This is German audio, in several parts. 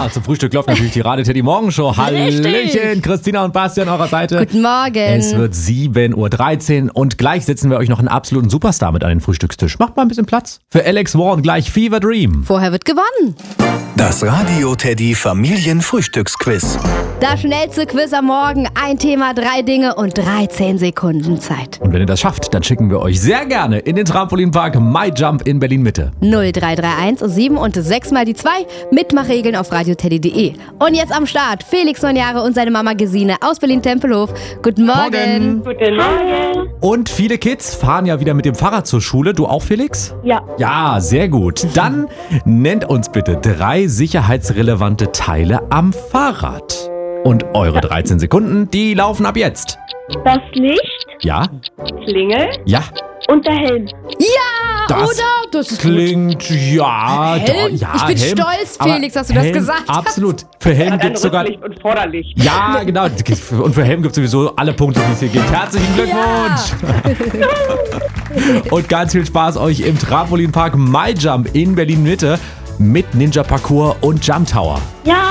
zum Frühstück läuft natürlich die Radio Teddy Morgenshow. Hallöchen, Christina und Bastian an eurer Seite. Guten Morgen. Es wird 7:13 Uhr und gleich setzen wir euch noch einen absoluten Superstar mit an den Frühstückstisch. Macht mal ein bisschen Platz. Für Alex Warren gleich Fever Dream. Vorher wird gewonnen. Das Radio Teddy Familienfrühstücksquiz. Das schnellste Quiz am Morgen. Ein Thema, 3 Dinge und 13 Sekunden Zeit. Und wenn ihr das schafft, dann schicken wir euch sehr gerne in den Trampolinpark MyJump in Berlin-Mitte. 0331 7 und 6 mal die 2. Mitmachregeln auf radioteddy.de. Und jetzt am Start Felix 9 Jahre und seine Mama Gesine aus Berlin-Tempelhof. Guten Morgen. Guten Morgen. Und viele Kids fahren ja wieder mit dem Fahrrad zur Schule. Du auch, Felix? Ja. Ja, sehr gut. Dann nennt uns bitte 3 sicherheitsrelevante Teile am Fahrrad. Und eure 13 Sekunden, die laufen ab jetzt. Das Licht, Ja? Klingel Ja? und der Helm. Ja, Das oder? Das ist klingt, ja, Helm? ja, Ich bin Helm. stolz, Aber Felix, dass du das Helm, gesagt hast. Absolut. Für Helm gibt es sogar... Rücklicht und Vorderlicht. Ja, genau. Und für Helm gibt es sowieso alle Punkte, die es hier gibt. Herzlichen Glückwunsch. Und ganz viel Spaß euch im Trampolinpark MyJump in Berlin-Mitte mit Ninja-Parcours und Jump Tower. Ja.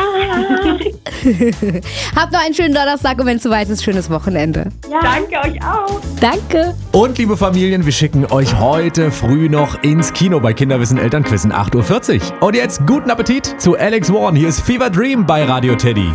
Habt noch einen schönen Donnerstag und wenn es soweit ist, schönes Wochenende. Ja. Danke euch auch. Danke. Und liebe Familien, wir schicken euch heute früh noch ins Kino bei Kinderwissen Elternquiz 8:40 Uhr. Und jetzt guten Appetit zu Alex Warren. Hier ist Fever Dream bei Radio Teddy.